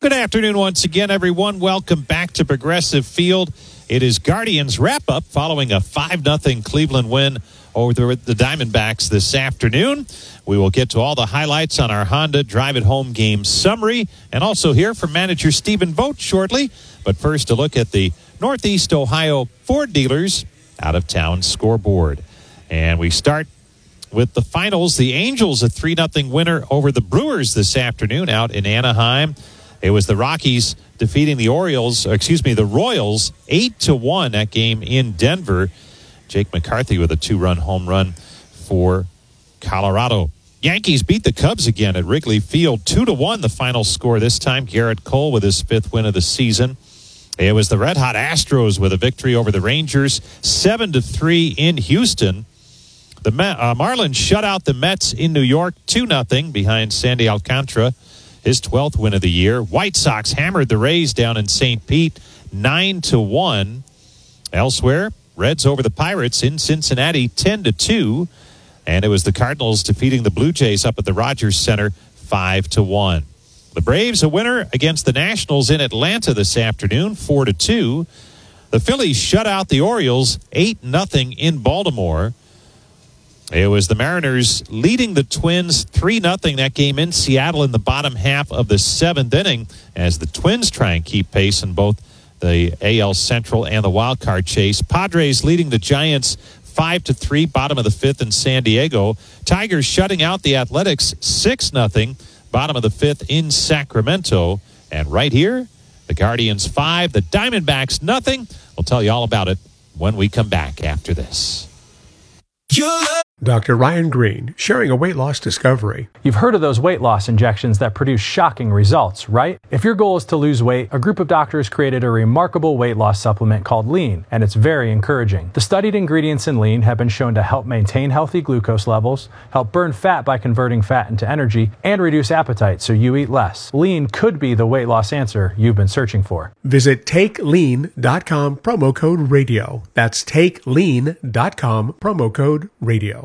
Good afternoon once again, everyone. Welcome back to Progressive Field. It is Guardians wrap-up following a 5-0 Cleveland win over the Diamondbacks this afternoon. We will get to all the highlights on our Honda Drive It Home game summary and also hear from manager Stephen Vogt shortly. But first, a look at the Northeast Ohio Ford dealers out-of-town scoreboard. And we start with the finals. The Angels, a 3-0 winner over the Brewers this afternoon out in Anaheim. It was the Rockies defeating the Royals 8-1, that game in Denver. Jake McCarthy with a 2-run home run for Colorado. Yankees beat the Cubs again at Wrigley Field, 2-1 the final score this time. Garrett Cole with his 5th win of the season. It was the red-hot Astros with a victory over the Rangers, 7-3 in Houston. The Marlins shut out the Mets in New York, 2-0 behind Sandy Alcantara, his 12th win of the year. White Sox hammered the Rays down in St. Pete, 9-1. Elsewhere, Reds over the Pirates in Cincinnati, 10-2. And it was the Cardinals defeating the Blue Jays up at the Rogers Center, 5-1. The Braves a winner against the Nationals in Atlanta this afternoon, 4-2. The Phillies shut out the Orioles, 8-0 in Baltimore. It was the Mariners leading the Twins 3-0 that game in Seattle in the bottom half of the 7th inning as the Twins try and keep pace in both the AL Central and the wild card chase. Padres leading the Giants 5-3, bottom of the 5th in San Diego. Tigers shutting out the Athletics 6-0, bottom of the 5th in Sacramento. And right here, the Guardians 5, the Diamondbacks 0. We'll tell you all about it when we come back after this. Dr. Ryan Green, sharing a weight loss discovery. You've heard of those weight loss injections that produce shocking results, right? If your goal is to lose weight, a group of doctors created a remarkable weight loss supplement called Lean, and it's very encouraging. The studied ingredients in Lean have been shown to help maintain healthy glucose levels, help burn fat by converting fat into energy, and reduce appetite so you eat less. Lean could be the weight loss answer you've been searching for. Visit TakeLean.com, promo code radio. That's TakeLean.com, promo code radio.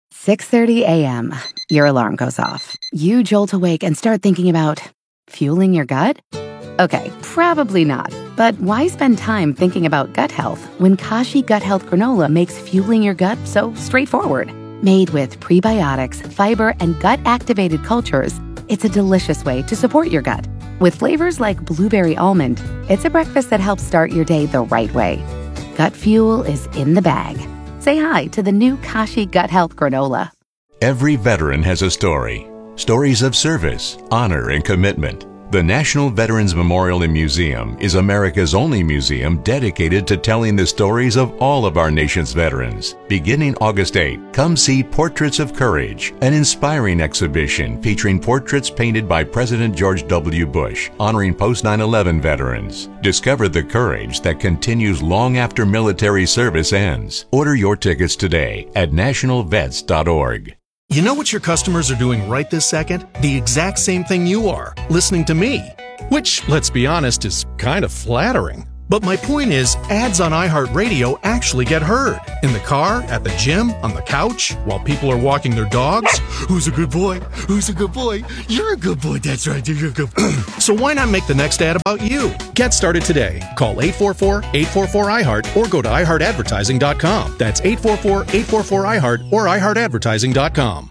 6:30 a.m. Your alarm goes off. You jolt awake and start thinking about fueling your gut? Okay, probably not. But why spend time thinking about gut health when Kashi Gut Health Granola makes fueling your gut so straightforward? Made with prebiotics, fiber, and gut-activated cultures, it's a delicious way to support your gut. With flavors like blueberry almond, it's a breakfast that helps start your day the right way. Gut fuel is in the bag. Say hi to the new Kashi Gut Health Granola. Every veteran has a story. Stories of service, honor, and commitment. The National Veterans Memorial and Museum is America's only museum dedicated to telling the stories of all of our nation's veterans. Beginning August 8, come see Portraits of Courage, an inspiring exhibition featuring portraits painted by President George W. Bush, honoring post-9/11 veterans. Discover the courage that continues long after military service ends. Order your tickets today at nationalvets.org. You know what your customers are doing right this second? The exact same thing you are, listening to me. Which, let's be honest, is kind of flattering. But my point is, ads on iHeartRadio actually get heard. In the car, at the gym, on the couch, while people are walking their dogs. Who's a good boy? Who's a good boy? You're a good boy, that's right, you're a good boy. So why not make the next ad about you? Get started today. Call 844-844-iHeart or go to iHeartAdvertising.com. That's 844-844-iHeart or iHeartAdvertising.com.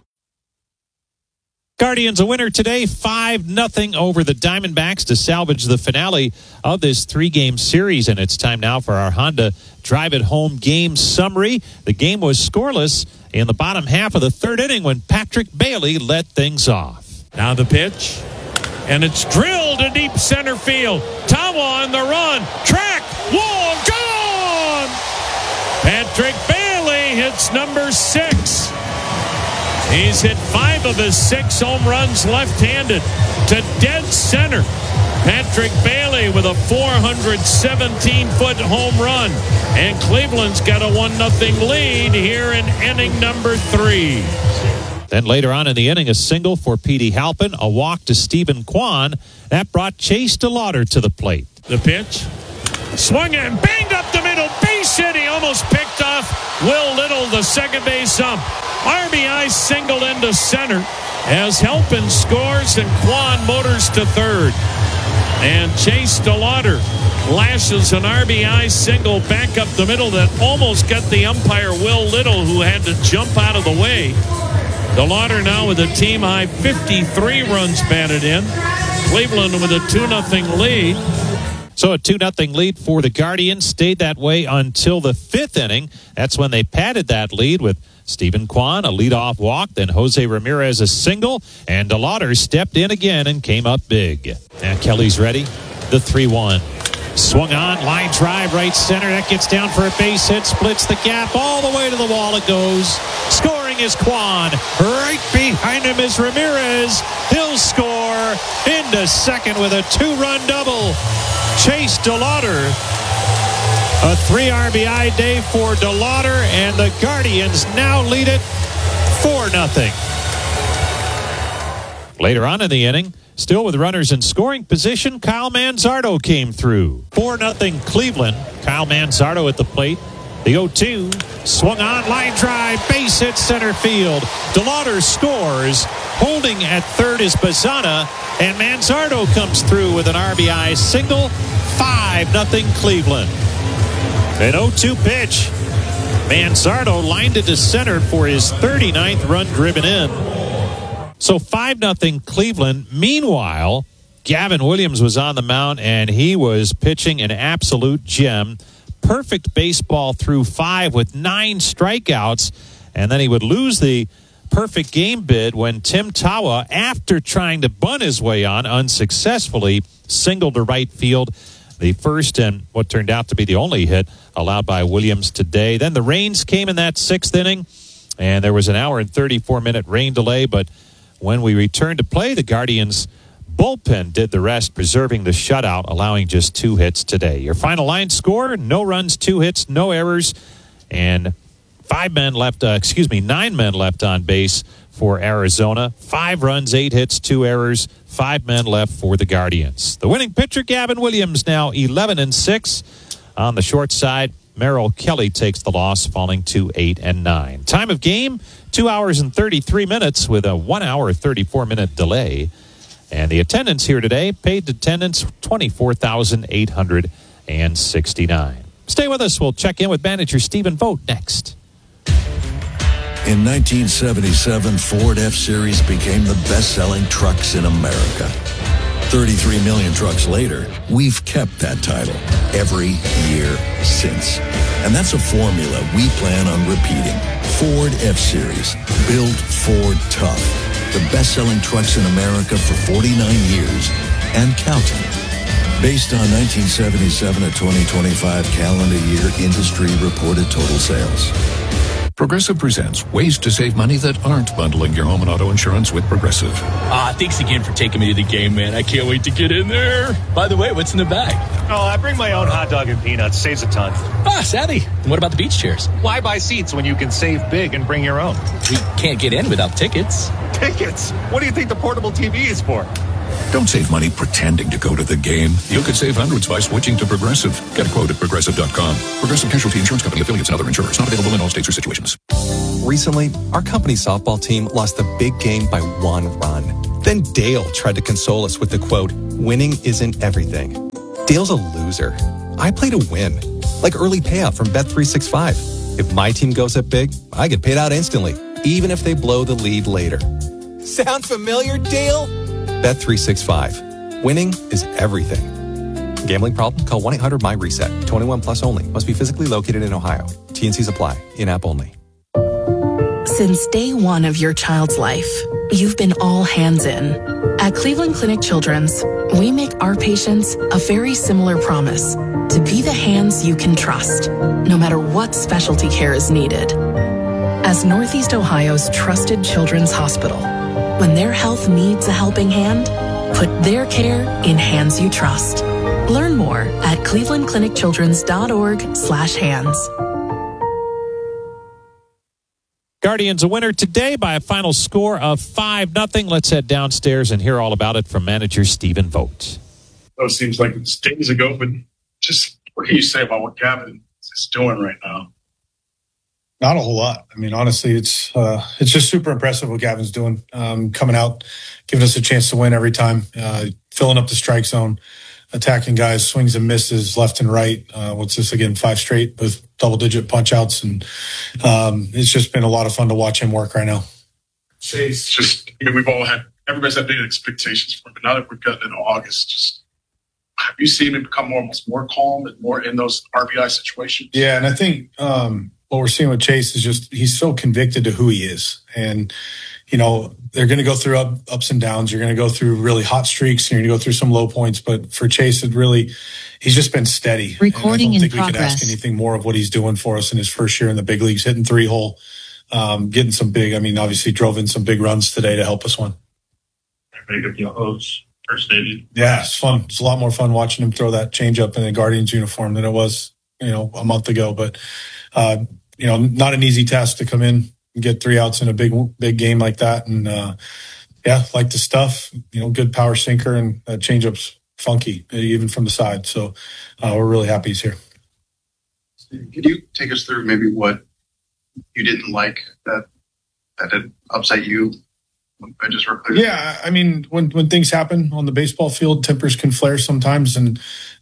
Guardians a winner today, 5-0 over the Diamondbacks to salvage the finale of this 3-game series. And it's time now for our Honda Drive It Home game summary. The game was scoreless in the bottom half of the 3rd inning when Patrick Bailey led things off. Now the pitch, and it's drilled to deep center field. Tawa on the run, track, wall, gone! Patrick Bailey hits number 6. He's hit 5 of his 6 home runs left-handed to dead center. Patrick Bailey with a 417-foot home run. And Cleveland's got a 1-0 lead here in inning number 3. Then later on in the inning, a single for Petey Halpin, a walk to Stephen Kwan. That brought Chase DeLauder to the plate. The pitch, swung and banged up the middle, base hit. He almost picked off Will Little, the second base ump. RBI single into center as Halpin scores and Kwan motors to third. And Chase DeLauder lashes an RBI single back up the middle that almost got the umpire Will Little, who had to jump out of the way. DeLauder now with a team-high 53 runs batted in. Cleveland with a 2-0 lead. So a 2-0 lead for the Guardians stayed that way until the 5th inning. That's when they padded that lead with Stephen Kwan, a leadoff walk, then Jose Ramirez a single, and DeLauder stepped in again and came up big. Now Kelly's ready. The 3-1. Swung on, line drive, right center. That gets down for a base hit, splits the gap all the way to the wall it goes. Scoring is Kwan. Right behind him is Ramirez. He'll score into second with a 2-run double. Chase DeLauder. A 3 RBI day for DeLauder, and the Guardians now lead it 4-0. Later on in the inning, still with runners in scoring position, Kyle Manzardo came through. 4-0 Cleveland. Kyle Manzardo at the plate. The 0-2 swung on, line drive, base hit center field. DeLauder scores. Holding at third is Bazana, and Manzardo comes through with an RBI single. 5-0 Cleveland. An 0-2 pitch. Manzardo lined it to center for his 39th run driven in. So 5-0 Cleveland. Meanwhile, Gavin Williams was on the mound, and he was pitching an absolute gem. Perfect baseball through 5 with 9 strikeouts, and then he would lose the perfect game bid when Tim Tawa, after trying to bunt his way on unsuccessfully, singled to right field. The first and what turned out to be the only hit allowed by Williams today. Then the rains came in that 6th inning, and there was an hour and 34-minute rain delay, but when we returned to play, the Guardians bullpen did the rest, preserving the shutout, allowing just 2 hits today. Your final line score, no runs, 2 hits, no errors, and 9 men left on base for Arizona. 5 runs, 8 hits, 2 errors, 5 men left for the Guardians. The winning pitcher, Gavin Williams, now 11-6. On the short side, Merrill Kelly takes the loss, falling to 8-9. Time of game, 2 hours and 33 minutes with a 1 hour 34-minute delay. And the attendance here today, paid attendance 24,869. Stay with us. We'll check in with manager Stephen Vogt next. In 1977, Ford F-Series became the best-selling trucks in America. 33 million trucks later, we've kept that title every year since. And that's a formula we plan on repeating. Ford F-Series, built Ford tough. The best-selling trucks in America for 49 years and counting. Based on 1977 to 2025 calendar year industry reported total sales. Progressive presents ways to save money that aren't bundling your home and auto insurance with Progressive. Thanks again for taking me to the game, man. I can't wait to get in there. By the way, what's in the bag? Oh, I bring my own hot dog and peanuts. Saves a ton. Savvy. And what about the beach chairs? Why buy seats when you can save big and bring your own? We can't get in without tickets. Tickets? What do you think the portable TV is for? Don't save money pretending to go to the game. You could save hundreds by switching to Progressive. Get a quote at Progressive.com. Progressive Casualty Insurance Company, affiliates, and other insurers. Not available in all states or situations. Recently, our company's softball team lost the big game by 1 run. Then Dale tried to console us with the quote, "Winning isn't everything." Dale's a loser. I play to win. Like early payout from Bet365. If my team goes up big, I get paid out instantly, even if they blow the lead later. Sound familiar, Dale? Bet365. Winning is everything. Gambling problem? Call 1-800-MY-RESET. 21 plus only. Must be physically located in Ohio. T&Cs apply. In-app only. Since day one of your child's life, you've been all hands in. At Cleveland Clinic Children's, we make our patients a very similar promise to be the hands you can trust, no matter what specialty care is needed. As Northeast Ohio's trusted children's hospital, when their health needs a helping hand, put their care in hands you trust. Learn more at clevelandclinicchildrens.org/hands. Guardians a winner today by a final score of 5-0. Let's head downstairs and hear all about it from manager Stephen Vogt. It seems like it's days ago, but just what do you say about what Gavin is doing right now? Not a whole lot. I mean, honestly, it's just super impressive what Gavin's doing. Coming out, giving us a chance to win every time. filling up the strike zone, attacking guys, swings and misses left and right. What's this again? 5 straight with double-digit punch-outs, and it's just been a lot of fun to watch him work right now. Chase, just everybody's had big expectations for him, but now that we've gotten into August, just have you seen him become almost more calm and more in those RBI situations? Yeah, and I think what we're seeing with Chase is just he's so convicted to who he is, and they're going to go through ups and downs. You're going to go through really hot streaks. You're going to go through some low points. But for Chase, he's just been steady. Recording in progress. I don't think we progress. could ask anything more of what he's doing for us in his first year in the big leagues, hitting 3-hole, getting some big. Obviously drove in some big runs today to help us win. Very good host first debut. Yeah, it's fun. It's a lot more fun watching him throw that changeup in the Guardians uniform than it was, a month ago. But not an easy task to come in and get 3 outs in a big game like that. And like the stuff, good power sinker, and that changeup's funky, even from the side. So we're really happy he's here. Could you take us through maybe what you didn't like that had upset you? I just real clear. Yeah, when things happen on the baseball field, tempers can flare sometimes, and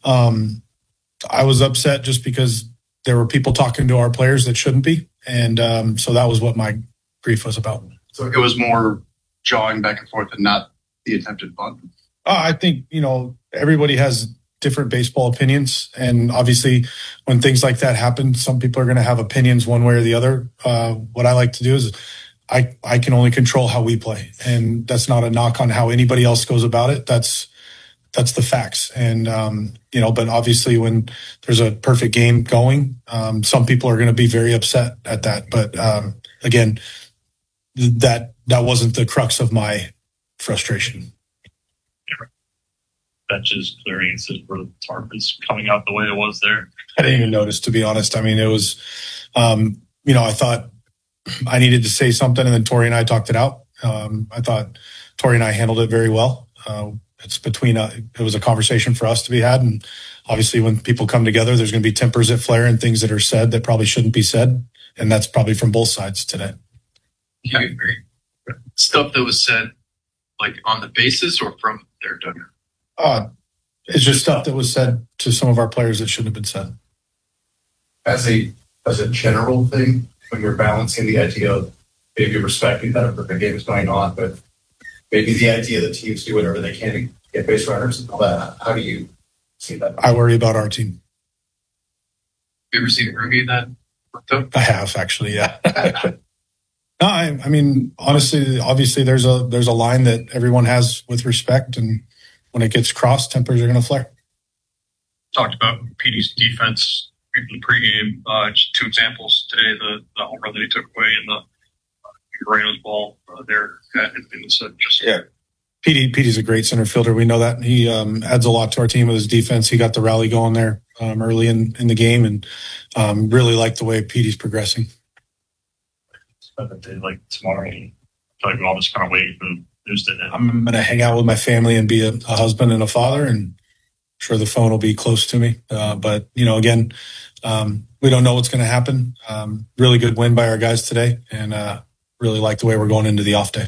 I was upset just because there were people talking to our players that shouldn't be, and so that was what my grief was about. So it was more jawing back and forth and not the attempted bunt? I think, everybody has different baseball opinions, and obviously when things like that happen, some people are going to have opinions one way or the other. What I like to do is I can only control how we play, and that's not a knock on how anybody else goes about it. That's the facts. And, but obviously when there's a perfect game going, some people are going to be very upset at that. But, again, that wasn't the crux of my frustration. Benches, clearances where the tarp is coming out the way it was there. I didn't even notice, to be honest. It was, I thought I needed to say something, and then Tori and I talked it out. I thought Tori and I handled it very well. It was a conversation for us to be had. And obviously when people come together, there's going to be tempers that flare and things that are said that probably shouldn't be said. And that's probably from both sides today. I agree. Stuff that was said, like on the basis or from their dugout? It's just stuff that was said to some of our players that shouldn't have been said. As a general thing, when you're balancing the idea of maybe respecting that the game is going on, but maybe the idea that teams do whatever they can to get base runners and all that, how do you see that? I worry about our team. Have you ever seen Ruby in that? I have, actually, yeah. No, honestly, obviously there's a line that everyone has with respect, and when it gets crossed, tempers are going to flare. Talked about Petey's defense in the pregame. Just 2 examples today: the home run that he took away and the Moreno's ball there. Anything that said just Petey's a great center fielder. We know that. He adds a lot to our team with his defense. He got the rally going there early in the game, and really like the way Petey's progressing. Like tomorrow, I feel like we're all just kind of waiting for the news to end. I'm going to hang out with my family and be a husband and a father, and I'm sure the phone will be close to me. But, again, we don't know what's going to happen. Really good win by our guys today, and really like the way we're going into the off day.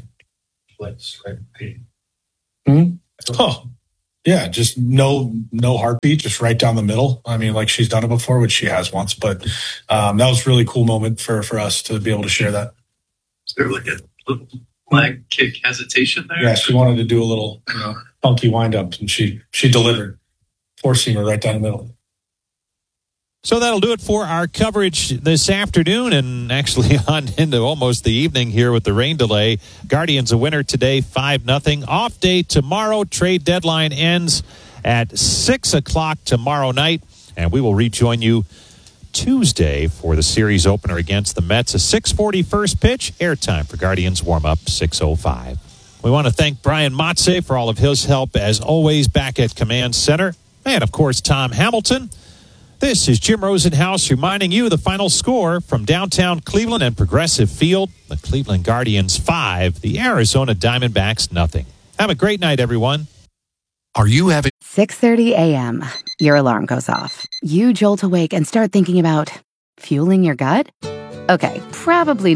Oh, yeah, just no heartbeat, just right down the middle. Like she's done it before, which she has once. But that was a really cool moment for us to be able to share that. Is there like a little leg kick hesitation there? Yeah, she wanted to do a little funky wind-up, and she delivered. Four-seamer right down the middle. So that'll do it for our coverage this afternoon, and actually on into almost the evening here with the rain delay. Guardians a winner today, 5-0. Off day tomorrow. Trade deadline ends at 6 o'clock tomorrow night, and we will rejoin you Tuesday for the series opener against the Mets. A 6:40 first pitch. Airtime for Guardians warm-up, 6:05. We want to thank Brian Motze for all of his help, as always, back at Command Center. And, of course, Tom Hamilton. This is Jim Rosenhaus reminding you the final score from downtown Cleveland and Progressive Field. The Cleveland Guardians 5, the Arizona Diamondbacks 0. Have a great night, everyone. Are you having 6:30 a.m. Your alarm goes off. You jolt awake and start thinking about fueling your gut? Okay, probably not.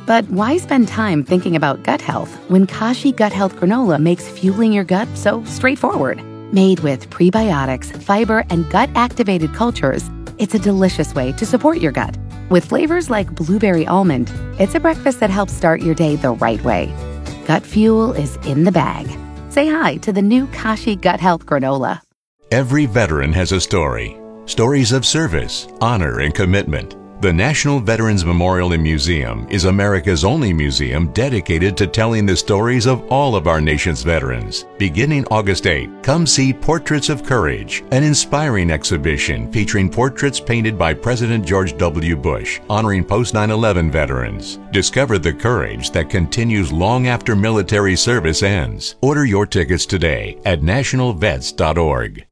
But why spend time thinking about gut health when Kashi Gut Health Granola makes fueling your gut so straightforward? Made with prebiotics, fiber, and gut-activated cultures, it's a delicious way to support your gut. With flavors like blueberry almond, it's a breakfast that helps start your day the right way. Gut fuel is in the bag. Say hi to the new Kashi Gut Health Granola. Every veteran has a story. Stories of service, honor, and commitment. The National Veterans Memorial and Museum is America's only museum dedicated to telling the stories of all of our nation's veterans. Beginning August 8, come see Portraits of Courage, an inspiring exhibition featuring portraits painted by President George W. Bush, honoring post-9/11 veterans. Discover the courage that continues long after military service ends. Order your tickets today at nationalvets.org.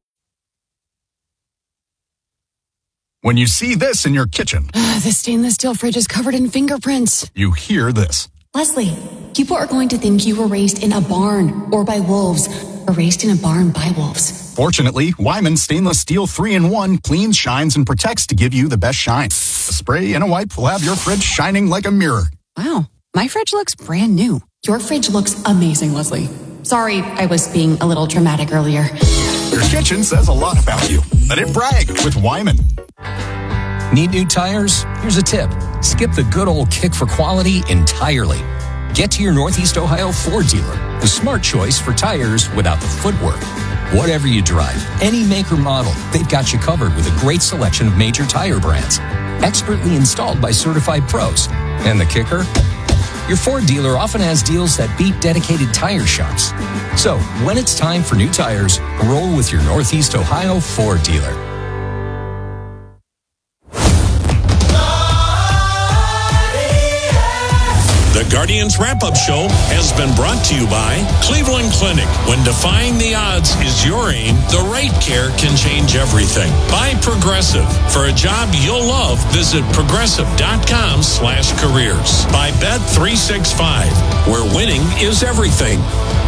When you see this in your kitchen, The stainless steel fridge is covered in fingerprints. you hear this. Leslie, people are going to think you were raised in a barn or by wolves, or raised in a barn by wolves. Fortunately, Wyman Stainless Steel 3-in-1 cleans, shines, and protects to give you the best shine. A spray and a wipe will have your fridge shining like a mirror. Wow, my fridge looks brand new. Your fridge looks amazing, Leslie. Sorry, I was being a little dramatic earlier. Your kitchen says a lot about you. Let it brag with Wyman. Need new tires? Here's a tip. Skip the good old kick for quality entirely. Get to your Northeast Ohio Ford dealer, the smart choice for tires without the footwork. Whatever you drive, any make or model, they've got you covered with a great selection of major tire brands. Expertly installed by certified pros. And the kicker? Your Ford dealer often has deals that beat dedicated tire shops. So, when it's time for new tires, roll with your Northeast Ohio Ford dealer. The Guardians Wrap-Up Show has been brought to you by Cleveland Clinic. When defying the odds is your aim, the right care can change everything. By Progressive. For a job you'll love, visit progressive.com/careers. By Bet365, where winning is everything.